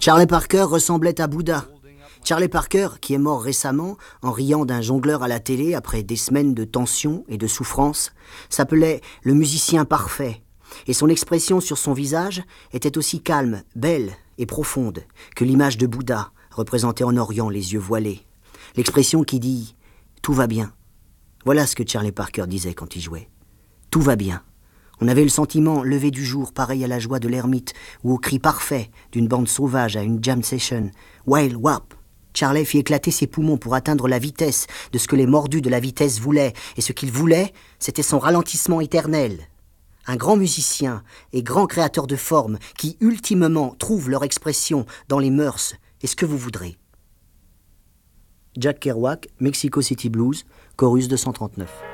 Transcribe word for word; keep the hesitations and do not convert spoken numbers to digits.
Charlie Parker ressemblait à Bouddha. Charlie Parker, qui est mort récemment en riant d'un jongleur à la télé après des semaines de tension et de souffrance, s'appelait le musicien parfait, et son expression sur son visage était aussi calme, belle et profonde que l'image de Bouddha représentée en Orient, les yeux voilés. L'expression qui dit « tout va bien ». Voilà ce que Charlie Parker disait quand il jouait. Tout va bien. On avait le sentiment levé du jour, pareil à la joie de l'ermite ou au cri parfait d'une bande sauvage à une jam session. Wild wap. Charlie fit éclater ses poumons pour atteindre la vitesse de ce que les mordus de la vitesse voulaient. Et ce qu'ils voulaient, c'était son ralentissement éternel. Un grand musicien et grand créateur de formes qui, ultimement, trouvent leur expression dans les mœurs et ce que vous voudrez. Jack Kerouac, Mexico City Blues, chorus deux cent trente-neuf.